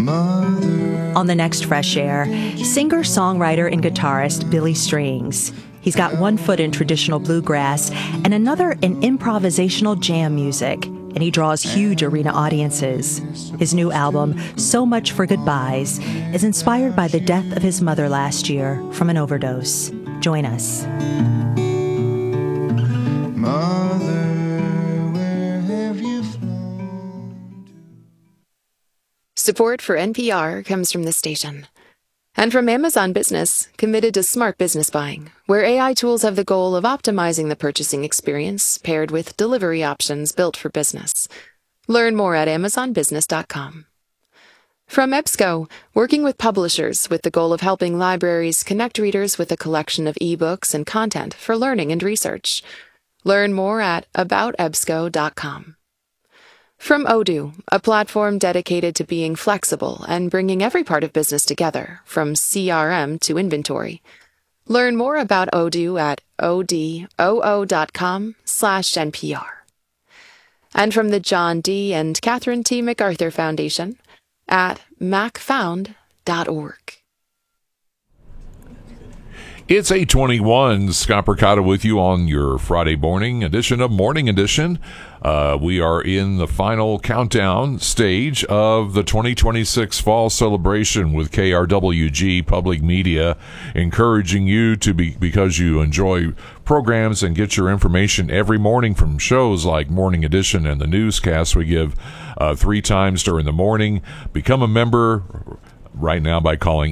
Mother. On the next Fresh Air, singer, songwriter, and guitarist Billy Strings. He's got one foot in traditional bluegrass and another in improvisational jam music, and he draws huge arena audiences. His new album, So Much for Goodbyes, is inspired by the death of his mother last year from an overdose. Join us. Mother, where have you flown to? Support for NPR comes from this station. And from Amazon Business, committed to smart business buying, where AI tools have the goal of optimizing the purchasing experience paired with delivery options built for business. Learn more at amazonbusiness.com. From EBSCO, working with publishers with the goal of helping libraries connect readers with a collection of ebooks and content for learning and research. Learn more at aboutebsco.com. From Odoo, a platform dedicated to being flexible and bringing every part of business together, from CRM to inventory. Learn more about Odoo at odoo.com/NPR. And from the John D. and Catherine T. MacArthur Foundation at macfound.org. It's 8:21. Scott Percotta with you on your Friday morning edition of Morning Edition. We are in the final countdown stage of the 2026 fall celebration with KRWG Public Media, encouraging you to because you enjoy programs and get your information every morning from shows like Morning Edition and the newscast we give 3 times during the morning. Become a member right now by calling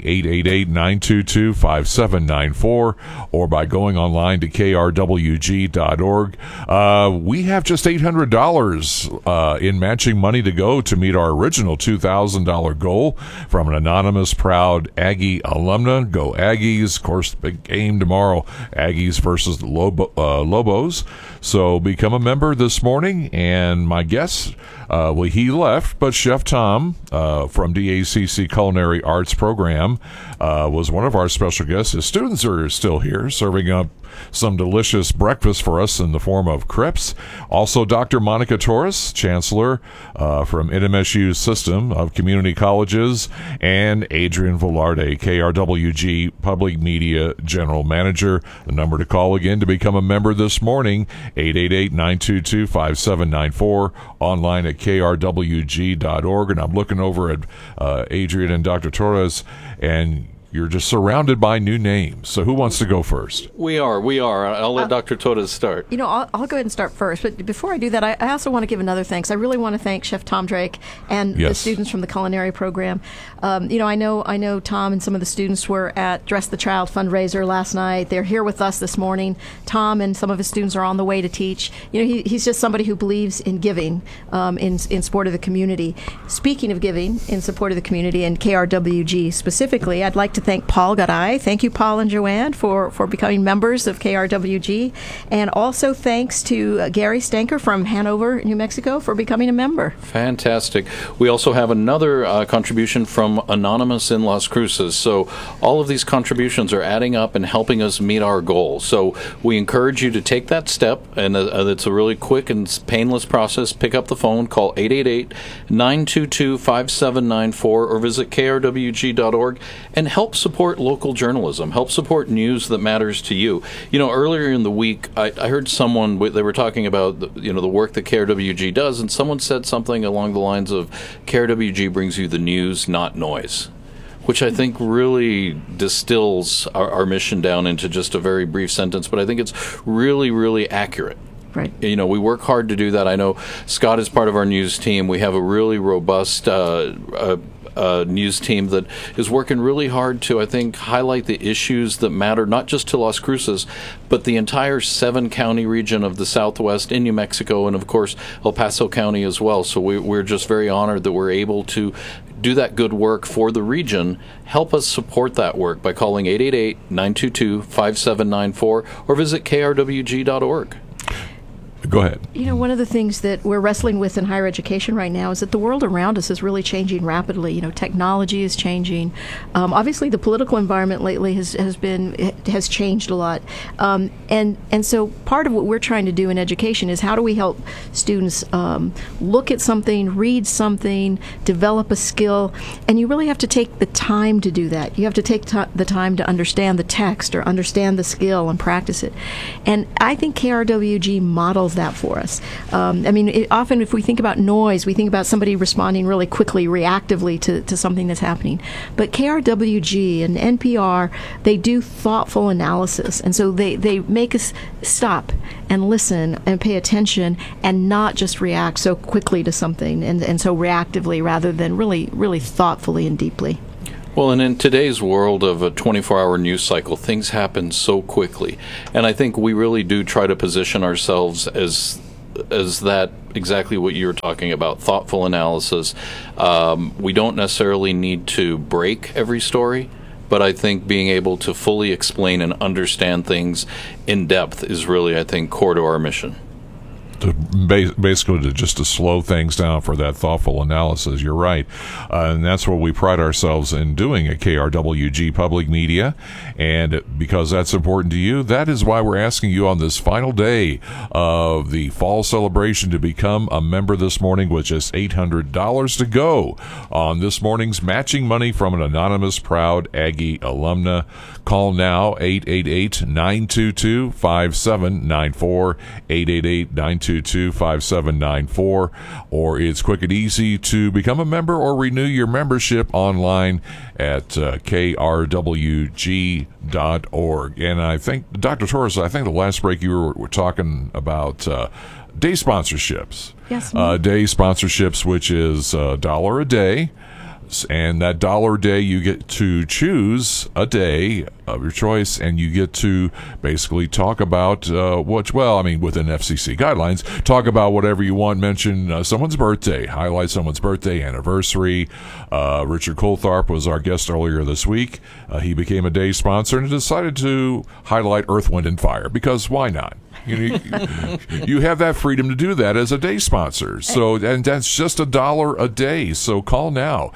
888-922-5794 or by going online to krwg.org. We have just $800 in matching money to go to meet our original $2,000 goal from an anonymous proud Aggie alumna. Go Aggies. Of course, the big game tomorrow, Aggies versus the Lobos. So become a member this morning, and my guest, he left, but Chef Tom from DACC Culinary Arts Program was one of our special guests. His students are still here, serving up some delicious breakfast for us in the form of crepes. Also, Dr. Monica Torres, Chancellor from NMSU System of Community Colleges, and Adrian Velarde, KRWG Public Media General Manager. The number to call again to become a member this morning, 888-922-5794, online at krwg.org. And I'm looking over at Adrian and Dr. Torres, and you're just surrounded by new names. So who wants to go first? We are. I'll let Dr. Torres start. I'll go ahead and start first. But before I do that, I also want to give another thanks. I really want to thank Chef Tom Drake and the students from the culinary program. I know Tom and some of the students were at Dress the Child fundraiser last night. They're here with us this morning. Tom and some of his students are on the way to teach. He's just somebody who believes in giving in support of the community. Speaking of giving in support of the community and KRWG specifically, I'd like to thank Paul Garay. Thank you, Paul and Joanne, for becoming members of KRWG. And also thanks to Gary Stanker from Hanover, New Mexico, for becoming a member. Fantastic. We also have another contribution from Anonymous in Las Cruces. So all of these contributions are adding up and helping us meet our goal. So we encourage you to take that step, and it's a really quick and painless process. Pick up the phone, call 888-922-5794, or visit krwg.org and help support local journalism, help support news that matters to you. Earlier in the week, I heard someone, they were talking about the work that KRWG does, and someone said something along the lines of, KRWG brings you the news, not noise, which I think really distills our mission down into just a very brief sentence, but I think it's really, really accurate. Right. We work hard to do that. I know Scott is part of our news team. We have a really robust news team that is working really hard to, I think, highlight the issues that matter not just to Las Cruces, but the entire 7-county region of the Southwest in New Mexico, and of course El Paso County as well. So we're just very honored that we're able to do that good work for the region. Help us support that work by calling 888-922-5794 or visit krwg.org. Go ahead. You know, one of the things that we're wrestling with in higher education right now is that the world around us is really changing rapidly. You know, technology is changing. Obviously, the political environment lately has changed a lot. And so part of what we're trying to do in education is how do we help students look at something, read something, develop a skill, and you really have to take the time to do that. You have to take the time to understand the text or understand the skill and practice it. And I think KRWG models that for us. Often if we think about noise, we think about somebody responding really quickly, reactively to something that's happening. But KRWG and NPR, they do thoughtful analysis. And so they make us stop and listen and pay attention and not just react so quickly to something and so reactively rather than really, really thoughtfully and deeply. Well, and in today's world of a 24-hour news cycle, things happen so quickly. And I think we really do try to position ourselves as that, exactly what you're talking about, thoughtful analysis. We don't necessarily need to break every story, but I think being able to fully explain and understand things in depth is really, I think, core to our mission. Basically to slow things down for that thoughtful analysis. You're right. And that's what we pride ourselves in doing at KRWG Public Media. And because that's important to you, that is why we're asking you on this final day of the fall celebration to become a member this morning with just $800 to go on this morning's matching money from an anonymous proud Aggie alumna. Call now, 888-922-5794, 888-922-5794, or it's quick and easy to become a member or renew your membership online at krwg.org. And I think, Dr. Torres, I think the last break you were talking about day sponsorships. Yes. Day sponsorships, which is $1 a day. And that $1 a day, you get to choose a day of your choice, and you get to basically talk about within FCC guidelines, talk about whatever you want, mention someone's birthday, highlight someone's birthday, anniversary. Richard Coltharp was our guest earlier this week. He became a day sponsor and decided to highlight Earth, Wind, and Fire, because why not? You have that freedom to do that as a day sponsor. So, and that's just $1 a day. So call now,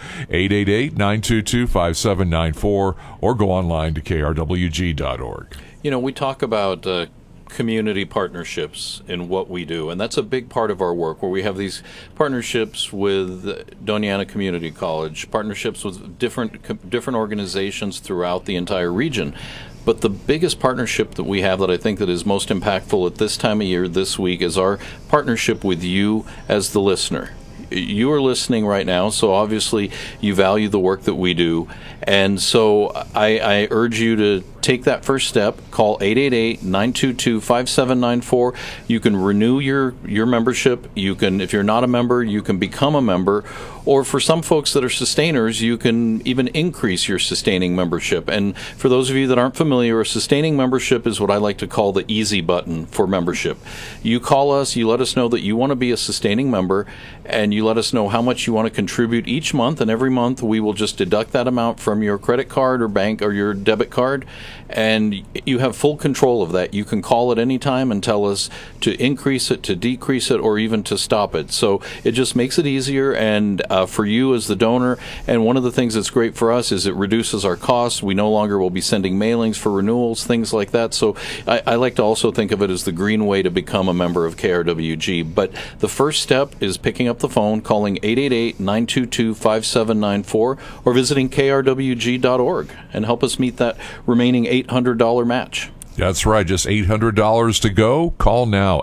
888-922-5794, or go online to krwg.org. You know, we talk about community partnerships in what we do, and that's a big part of our work, where we have these partnerships with Doña Ana Community College, partnerships with different organizations throughout the entire region. But the biggest partnership that we have that I think that is most impactful at this time of year, this week, is our partnership with you as the listener. You are listening right now, so obviously you value the work that we do. And so I urge you to take that first step. Call 888-922-5794. You can renew your membership. You can, if you're not a member, you can become a member. Or for some folks that are sustainers, you can even increase your sustaining membership. And for those of you that aren't familiar, a sustaining membership is what I like to call the easy button for membership. You call us, you let us know that you want to be a sustaining member, and you let us know how much you want to contribute each month, and every month we will just deduct that amount from your credit card or bank or your debit card, and you have full control of that. You can call at any time and tell us to increase it, to decrease it, or even to stop it. So it just makes it easier, and for you as the donor. And one of the things that's great for us is it reduces our costs. We no longer will be sending mailings for renewals, things like that. So I like to also think of it as the green way to become a member of KRWG. But the first step is picking up the phone, calling 888-922-5794, or visiting krwg.org and help us meet that remaining $800 match. That's right, just $800 to go. Call now,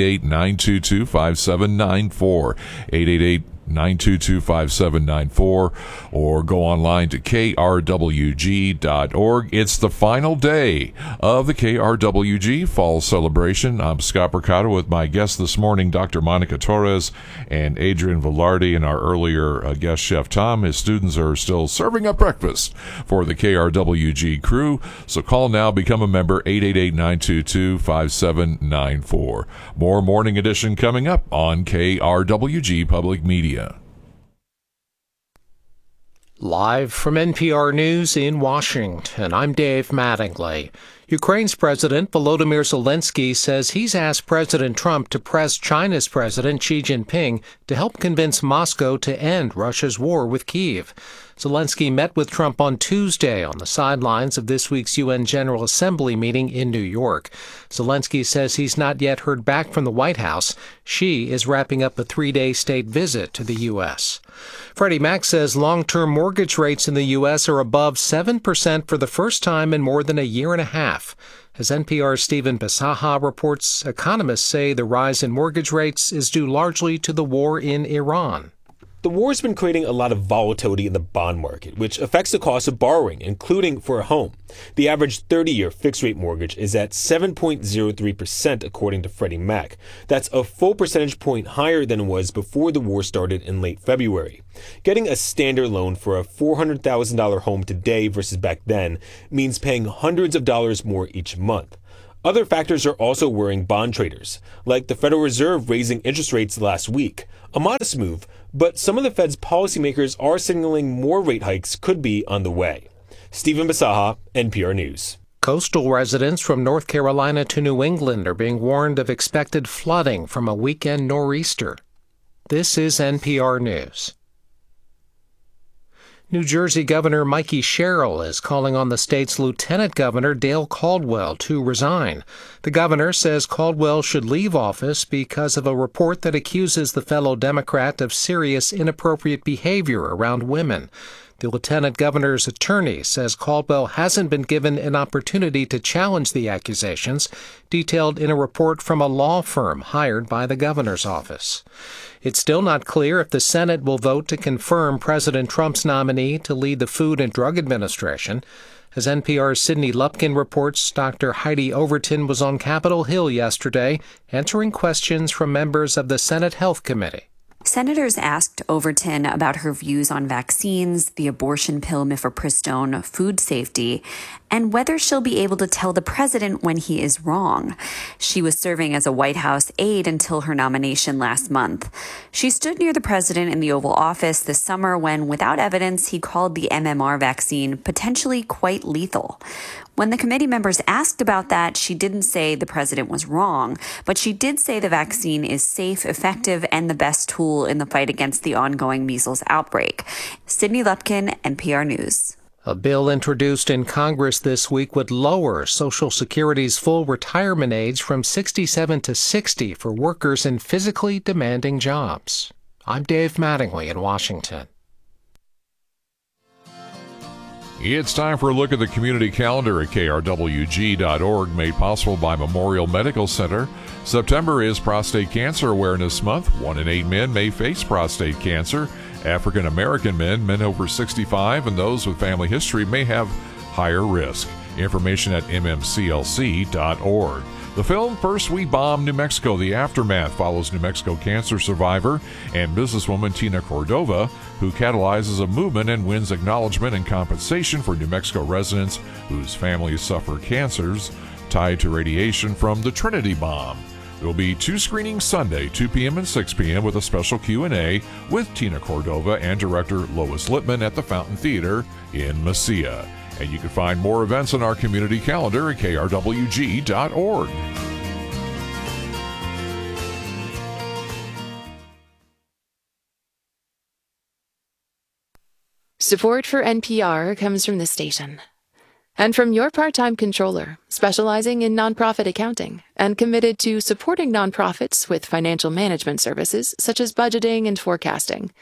888-922-5794, 888-922-5794, or go online to krwg.org. It's the final day of the KRWG Fall Celebration. I'm Scott Percato with my guest this morning, Dr. Monica Torres and Adrian Velarde, and our earlier guest, Chef Tom. His students are still serving up breakfast for the KRWG crew. So call now, become a member, 888-922-5794. More Morning Edition coming up on KRWG Public Media. Live from NPR News in Washington, I'm Dave Mattingly. Ukraine's President Volodymyr Zelensky says he's asked President Trump to press China's President Xi Jinping to help convince Moscow to end Russia's war with Kyiv. Zelensky met with Trump on Tuesday on the sidelines of this week's UN General Assembly meeting in New York. Zelensky says he's not yet heard back from the White House. Xi is wrapping up a 3-day state visit to the U.S. Freddie Mac says long-term mortgage rates in the U.S. are above 7% for the first time in more than a year and a half. As NPR's Stephen Bisaha reports, economists say the rise in mortgage rates is due largely to the war in Iran. The war's been creating a lot of volatility in the bond market, which affects the cost of borrowing, including for a home. The average 30-year fixed-rate mortgage is at 7.03%, according to Freddie Mac. That's a full percentage point higher than it was before the war started in late February. Getting a standard loan for a $400,000 home today versus back then means paying hundreds of dollars more each month. Other factors are also worrying bond traders, like the Federal Reserve raising interest rates last week, a modest move, but some of the Fed's policymakers are signaling more rate hikes could be on the way. Stephen Bisaha, NPR News. Coastal residents from North Carolina to New England are being warned of expected flooding from a weekend nor'easter. This is NPR News. New Jersey Governor Mikey Sherrill is calling on the state's Lieutenant Governor Dale Caldwell to resign. The governor says Caldwell should leave office because of a report that accuses the fellow Democrat of serious inappropriate behavior around women. The lieutenant governor's attorney says Caldwell hasn't been given an opportunity to challenge the accusations, detailed in a report from a law firm hired by the governor's office. It's still not clear if the Senate will vote to confirm President Trump's nominee to lead the Food and Drug Administration. As NPR's Sydney Lupkin reports, Dr. Heidi Overton was on Capitol Hill yesterday answering questions from members of the Senate Health Committee. Senators asked Overton about her views on vaccines, the abortion pill mifepristone, food safety, and whether she'll be able to tell the president when he is wrong. She was serving as a White House aide until her nomination last month. She stood near the president in the Oval Office this summer when, without evidence, he called the MMR vaccine potentially quite lethal. When the committee members asked about that, she didn't say the president was wrong, but she did say the vaccine is safe, effective, and the best tool in the fight against the ongoing measles outbreak. Sydney Lupkin, NPR News. A bill introduced in Congress this week would lower Social Security's full retirement age from 67 to 60 for workers in physically demanding jobs. I'm Dave Mattingly in Washington. It's time for a look at the community calendar at krwg.org, made possible by Memorial Medical Center. September is Prostate Cancer Awareness Month. 1 in 8 men may face prostate cancer. African American men over 65, and those with family history may have higher risk. Information at mmclc.org. The film First We Bomb New Mexico, The Aftermath, follows New Mexico cancer survivor and businesswoman Tina Cordova, who catalyzes a movement and wins acknowledgement and compensation for New Mexico residents whose families suffer cancers tied to radiation from the Trinity bomb. There will be 2 screenings Sunday, 2 p.m. and 6 p.m. with a special Q&A with Tina Cordova and director Lois Lippman at the Fountain Theater in Mesilla. And you can find more events on our community calendar at krwg.org. Support for NPR comes from the station and from your part-time controller, specializing in nonprofit accounting and committed to supporting nonprofits with financial management services such as budgeting and forecasting.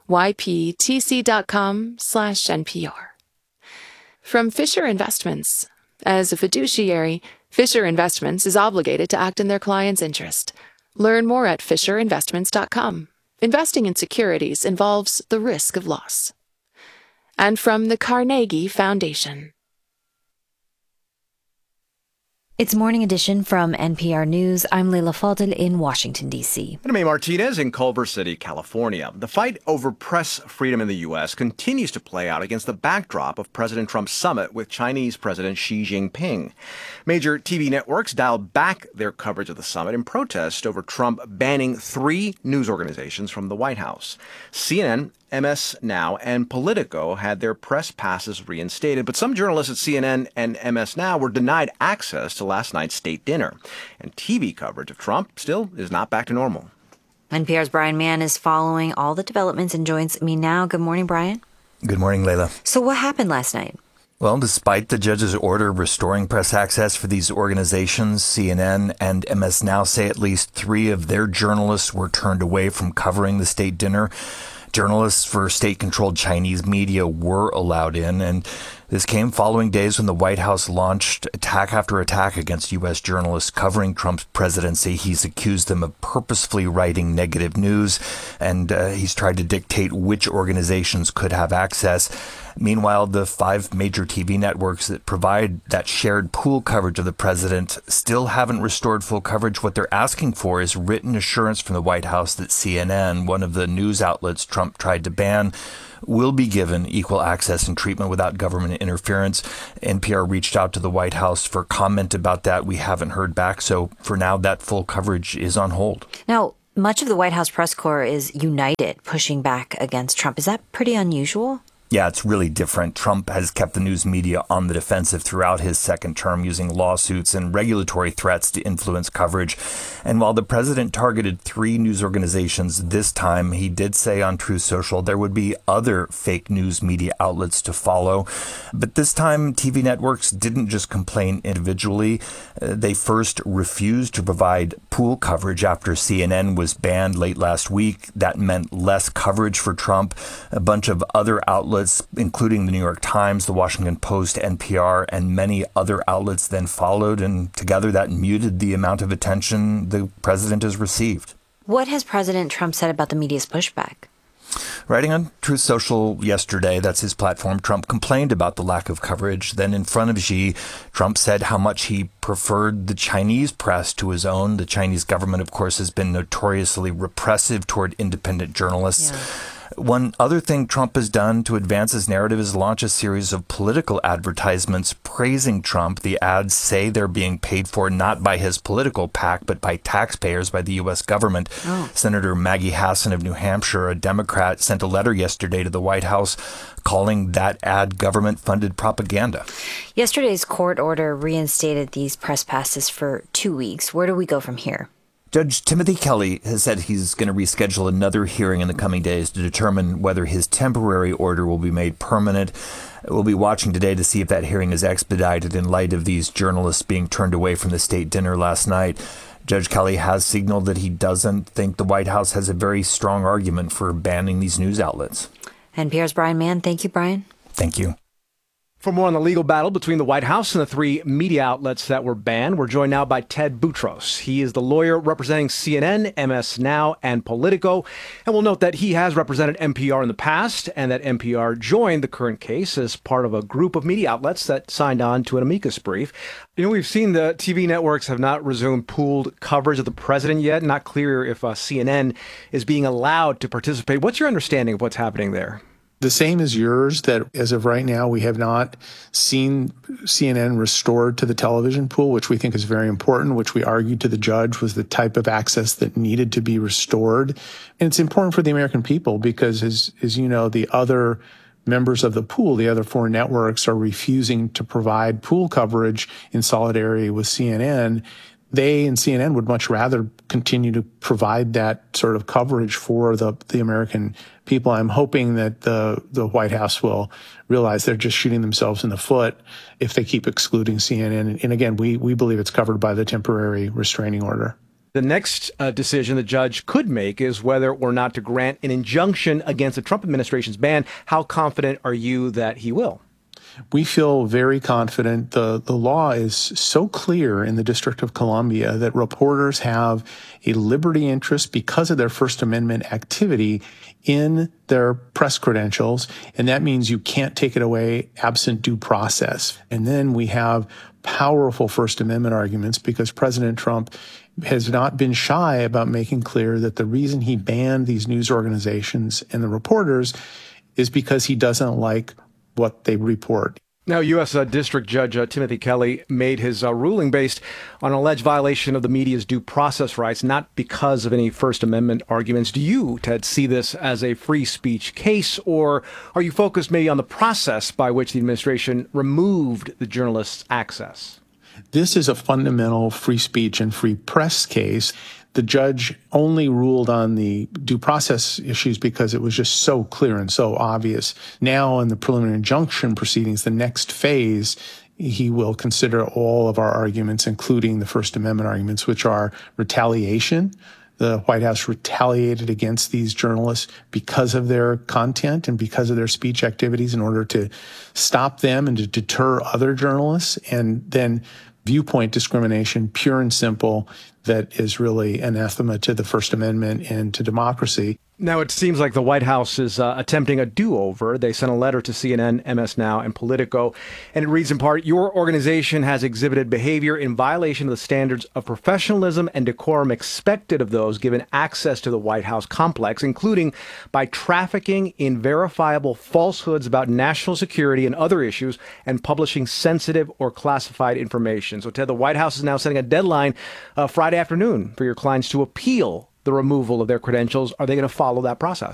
yptc.com/NPR. From Fisher Investments. As a fiduciary, Fisher Investments is obligated to act in their client's interest. Learn more at fisherinvestments.com. Investing in securities involves the risk of loss. And from the Carnegie Foundation. It's Morning Edition from NPR News. I'm Leila Fadel in Washington, D.C. And I'm A. Martinez in Culver City, California. The fight over press freedom in the U.S. continues to play out against the backdrop of President Trump's summit with Chinese President Xi Jinping. Major TV networks dialed back their coverage of the summit in protest over Trump banning 3 news organizations from the White House. CNN MS Now, and Politico had their press passes reinstated, but some journalists at CNN and MS Now were denied access to last night's state dinner. And TV coverage of Trump still is not back to normal. NPR's Brian Mann is following all the developments and joins me now. Good morning, Brian. Good morning, Layla. So what happened last night? Well, despite the judge's order restoring press access for these organizations, CNN and MS Now say at least 3 of their journalists were turned away from covering the state dinner. Journalists for state-controlled Chinese media were allowed in, and this came following days when the White House launched attack after attack against U.S. journalists covering Trump's presidency. He's accused them of purposefully writing negative news, and he's tried to dictate which organizations could have access. Meanwhile, the 5 major TV networks that provide that shared pool coverage of the president still haven't restored full coverage. What they're asking for is written assurance from the White House that CNN, one of the news outlets Trump tried to ban, will be given equal access and treatment without government interference. NPR reached out to the White House for comment about that. We haven't heard back. So for now, that full coverage is on hold. Now, much of the White House press corps is united, pushing back against Trump. Is that pretty unusual? Yeah, it's really different. Trump has kept the news media on the defensive throughout his second term, using lawsuits and regulatory threats to influence coverage. And while the president targeted 3 news organizations this time, he did say on Truth Social there would be other fake news media outlets to follow. But this time, TV networks didn't just complain individually. They first refused to provide pool coverage after CNN was banned late last week. That meant less coverage for Trump. A bunch of other outlets, including the New York Times, the Washington Post, NPR, and many other outlets then followed, and together that muted the amount of attention the president has received. What has President Trump said about the media's pushback? Writing on Truth Social yesterday, that's his platform, Trump complained about the lack of coverage. Then in front of Xi, Trump said how much he preferred the Chinese press to his own. The Chinese government, of course, has been notoriously repressive toward independent journalists. Yeah. One other thing Trump has done to advance his narrative is launch a series of political advertisements praising Trump. The ads say they're being paid for not by his political PAC, but by taxpayers, by the U.S. government. Senator Maggie Hassan of New Hampshire, a Democrat, sent a letter yesterday to the White House calling that ad government-funded propaganda. Yesterday's court order reinstated these press passes for 2 weeks. Where do we go from here? Judge Timothy Kelly has said he's going to reschedule another hearing in the coming days to determine whether his temporary order will be made permanent. We'll be watching today to see if that hearing is expedited in light of these journalists being turned away from the state dinner last night. Judge Kelly has signaled that he doesn't think the White House has a very strong argument for banning these news outlets. NPR's Brian Mann. Thank you, Brian. Thank you. For more on the legal battle between the White House and the 3 media outlets that were banned, we're joined now by Ted Boutros. He is the lawyer representing CNN, MS Now, and Politico. And we'll note that he has represented NPR in the past and that NPR joined the current case as part of a group of media outlets that signed on to an amicus brief. You know, we've seen the TV networks have not resumed pooled coverage of the president yet. Not clear if CNN is being allowed to participate. What's your understanding of what's happening there? The same as yours, that as of right now, we have not seen CNN restored to the television pool, which we think is very important, which we argued to the judge was the type of access that needed to be restored. And it's important for the American people because, as you know, the other members of the pool, the other 4 networks, are refusing to provide pool coverage in solidarity with CNN. They and CNN would much rather continue to provide that sort of coverage for the American people. I'm hoping that the White House will realize they're just shooting themselves in the foot if they keep excluding CNN. And again, we believe it's covered by the temporary restraining order. The next decision the judge could make is whether or not to grant an injunction against the Trump administration's ban. How confident are you that he will? We feel very confident. The law is so clear in the District of Columbia that reporters have a liberty interest because of their First Amendment activity in their press credentials, and that means you can't take it away absent due process. And then we have powerful First Amendment arguments because President Trump has not been shy about making clear that the reason he banned these news organizations and the reporters is because he doesn't like what they report. Now, U.S. District Judge Timothy Kelly made his ruling based on an alleged violation of the media's due process rights, not because of any First Amendment arguments. Do you, Ted, see this as a free speech case, or are you focused maybe on the process by which the administration removed the journalists' access? This is a fundamental free speech and free press case. The judge only ruled on the due process issues because it was just so clear and so obvious. Now, in the preliminary injunction proceedings, the next phase, he will consider all of our arguments, including the First Amendment arguments, which are retaliation. The White House retaliated against these journalists because of their content and because of their speech activities in order to stop them and to deter other journalists. And then viewpoint discrimination, pure and simple, that is really anathema to the First Amendment and to democracy. Now, it seems like the White House is attempting a do-over. They sent a letter to CNN, MS Now, and Politico, and it reads in part, "Your organization has exhibited behavior in violation of the standards of professionalism and decorum expected of those given access to the White House complex, including by trafficking in verifiable falsehoods about national security and other issues and publishing sensitive or classified information." So, Ted, the White House is now setting a deadline Friday afternoon for your clients to appeal the removal of their credentials. Are they going to follow that process?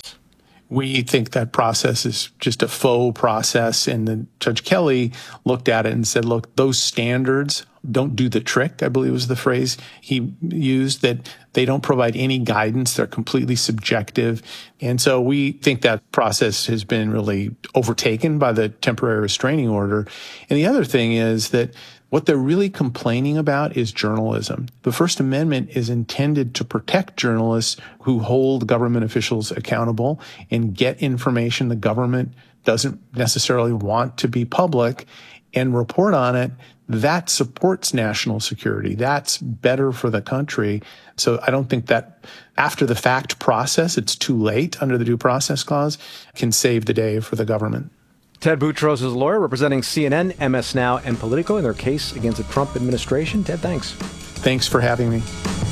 We think that process is just a faux process. And then Judge Kelly looked at it and said, look, those standards don't do the trick, I believe was the phrase he used, that they don't provide any guidance. They're completely subjective. And so we think that process has been really overtaken by the temporary restraining order. And the other thing is that what they're really complaining about is journalism. The First Amendment is intended to protect journalists who hold government officials accountable and get information the government doesn't necessarily want to be public and report on it. That supports national security. That's better for the country. So I don't think that after the fact process, it's too late under the Due Process Clause, can save the day for the government. Ted Boutros is a lawyer representing CNN, MS Now, and Politico in their case against the Trump administration. Ted, thanks. Thanks for having me.